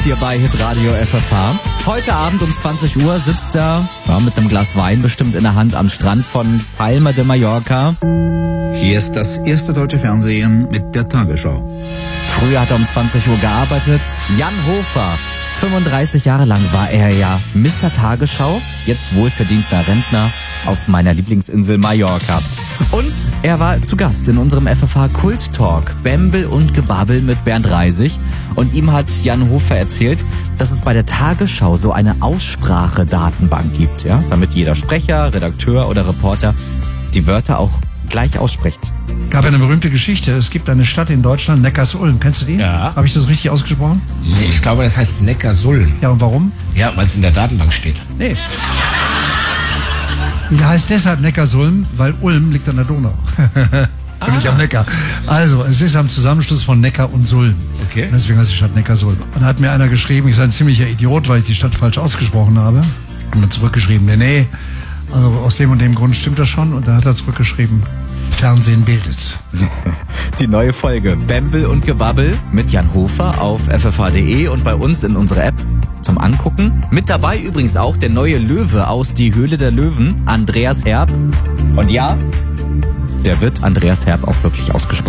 hier bei Hitradio FFH. Heute Abend um 20 Uhr sitzt er mit einem Glas Wein bestimmt in der Hand am Strand von Palma de Mallorca. Hier ist das erste deutsche Fernsehen mit der Tagesschau. Früher hat er um 20 Uhr gearbeitet. Jan Hofer. 35 Jahre lang war er ja Mr. Tagesschau, jetzt wohlverdienter Rentner auf meiner Lieblingsinsel Mallorca. Und er war zu Gast in unserem FFH Kult Talk, Bembel und Gebabbel mit Bernd Reisig. Und ihm hat Jan Hofer erzählt, dass es bei der Tagesschau so eine Aussprachedatenbank gibt, ja, damit jeder Sprecher, Redakteur oder Reporter die Wörter auch gleich ausspricht. Gab eine berühmte Geschichte. Es gibt eine Stadt in Deutschland, Neckarsulm. Kennst du die? Ja. Habe ich das richtig ausgesprochen? Nee, ich glaube, das heißt Neckarsulm. Ja, und warum? Ja, weil es in der Datenbank steht. Nee. Die heißt deshalb Neckarsulm, weil Ulm liegt an der Donau. Nicht am Neckar. Also, es ist am Zusammenschluss von Neckar und Sulm. Okay. Und deswegen heißt die Stadt Neckarsulm. Und da hat mir einer geschrieben, ich sei ein ziemlicher Idiot, weil ich die Stadt falsch ausgesprochen habe. Und dann zurückgeschrieben, nee, also aus dem und dem Grund stimmt das schon. Und dann hat er zurückgeschrieben, Fernsehen bildet. Die neue Folge Bembel und Gebabbel mit Jan Hofer auf ffh.de und bei uns in unserer App zum Angucken. Mit dabei übrigens auch der neue Löwe aus Die Höhle der Löwen, Andreas Herb. Und ja, der wird Andreas Herb auch wirklich ausgesprochen.